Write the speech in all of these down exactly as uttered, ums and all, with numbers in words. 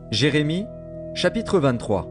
Jérémie, chapitre vingt-trois.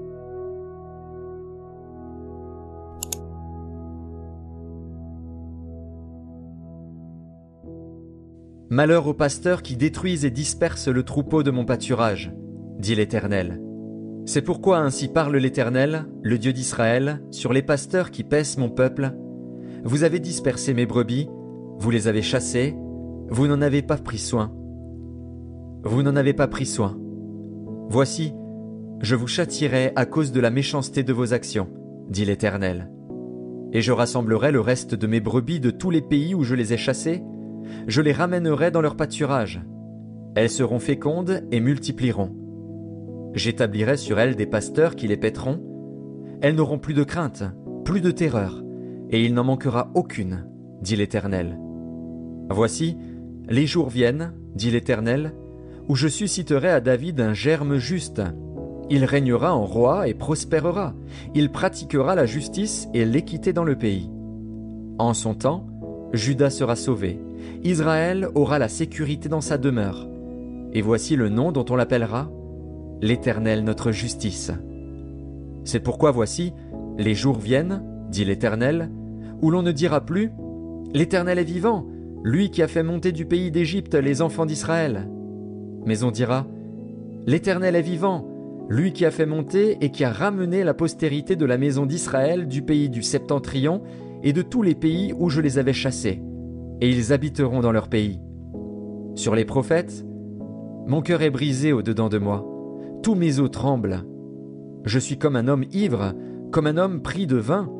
Malheur aux pasteurs qui détruisent et dispersent le troupeau de mon pâturage, dit l'Éternel. C'est pourquoi ainsi parle l'Éternel, le Dieu d'Israël, sur les pasteurs qui paissent mon peuple. Vous avez dispersé mes brebis, vous les avez chassées, vous n'en avez pas pris soin. Vous n'en avez pas pris soin. Voici, je vous châtierai à cause de la méchanceté de vos actions, dit l'Éternel. Et je rassemblerai le reste de mes brebis de tous les pays où je les ai chassées, je les ramènerai dans leur pâturage. Elles seront fécondes et multiplieront. J'établirai sur elles des pasteurs qui les paîtront. Elles n'auront plus de crainte, plus de terreur, et il n'en manquera aucune, dit l'Éternel. Voici, les jours viennent, dit l'Éternel, où je susciterai à David un germe juste. Il régnera en roi et prospérera. Il pratiquera la justice et l'équité dans le pays. En son temps, Juda sera sauvé. Israël aura la sécurité dans sa demeure. Et voici le nom dont on l'appellera, l'Éternel notre justice. C'est pourquoi voici, les jours viennent, dit l'Éternel, où l'on ne dira plus, l'Éternel est vivant, lui qui a fait monter du pays d'Égypte les enfants d'Israël. Mais on dira, l'Éternel est vivant, lui qui a fait monter et qui a ramené la postérité de la maison d'Israël du pays du Septentrion et de tous les pays où je les avais chassés, et ils habiteront dans leur pays. Sur les prophètes, mon cœur est brisé au-dedans de moi, tous mes os tremblent. Je suis comme un homme ivre, comme un homme pris de vin.